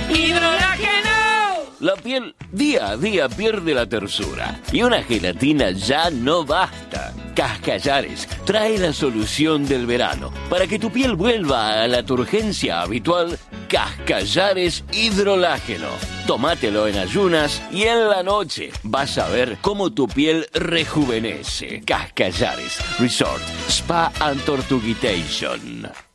¡Hidrolágeno! La piel día a día pierde la tersura y una gelatina ya no basta. Cascallares trae la solución del verano. Para que tu piel vuelva a la turgencia habitual, Cascallares Hidrolágeno. Tómatelo en ayunas y en la noche vas a ver cómo tu piel rejuvenece. Cascallares Resort Spa and Tortuguitation.